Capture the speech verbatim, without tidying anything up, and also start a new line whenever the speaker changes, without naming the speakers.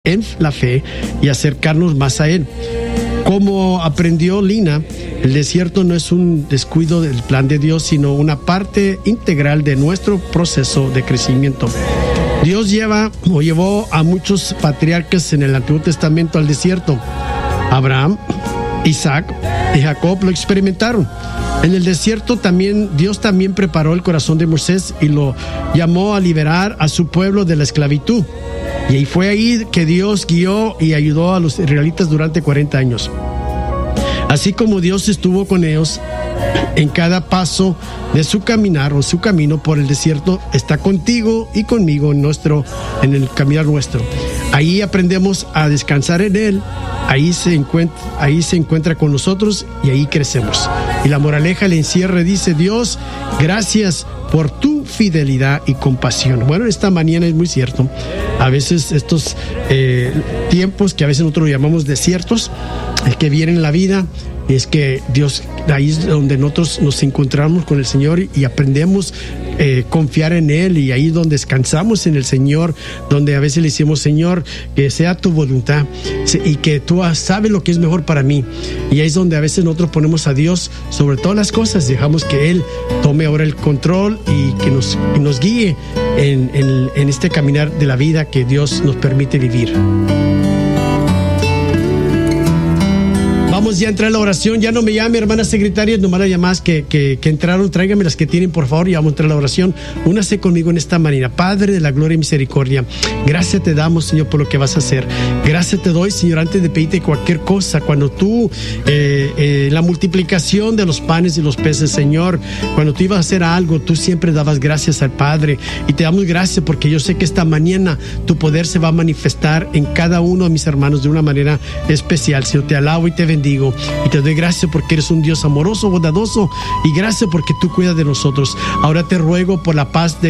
en la fe y acercarnos más a Él. Como aprendió Lina, el desierto no es un descuido del plan de Dios, sino una parte integral de nuestro proceso de crecimiento. Dios lleva o llevó a muchos patriarcas en el Antiguo Testamento al desierto. Abraham, Isaac y Jacob lo experimentaron. En el desierto también Dios también preparó el corazón de Moisés y lo llamó a liberar a su pueblo de la esclavitud. Y fue ahí que Dios guió y ayudó a los israelitas durante cuarenta años. Así como Dios estuvo con ellos en cada paso de su caminar o su camino por el desierto, está contigo y conmigo en, nuestro, en el caminar nuestro. Ahí aprendemos a descansar en Él, ahí se encuentra, ahí se encuentra con nosotros y ahí crecemos. Y la moraleja, el encierre dice: Dios, gracias por tu fidelidad y compasión. Bueno, esta mañana es muy cierto. A veces estos eh, tiempos que a veces nosotros llamamos desiertos, el que viene en la vida, es que Dios, ahí es donde nosotros nos encontramos con el Señor y aprendemos a eh, confiar en Él, y ahí es donde descansamos en el Señor, donde a veces le decimos: Señor, que sea tu voluntad y que tú sabes lo que es mejor para mí. Y ahí es donde a veces nosotros ponemos a Dios sobre todas las cosas, dejamos que Él tome ahora el control y que nos, y nos guíe en, en, en este caminar de la vida que Dios nos permite vivir. Vamos ya a entrar a la oración. Ya no me llame, hermanas secretarias, nomás las llamadas que, que, que entraron, tráigame las que tienen, por favor, y vamos a entrar a la oración. Únase conmigo en esta manera. Padre de la gloria y misericordia, gracias te damos, Señor, por lo que vas a hacer. Gracias te doy, Señor, antes de pedirte cualquier cosa, cuando tú, eh, eh, la multiplicación de los panes y los peces, Señor, cuando tú ibas a hacer algo, tú siempre dabas gracias al Padre, y te damos gracias porque yo sé que esta mañana tu poder se va a manifestar en cada uno de mis hermanos de una manera especial. Señor, te alabo y te bendigo. Y te doy gracias porque eres un Dios amoroso, bondadoso, y gracias porque tú cuidas de nosotros. Ahora te ruego por la paz de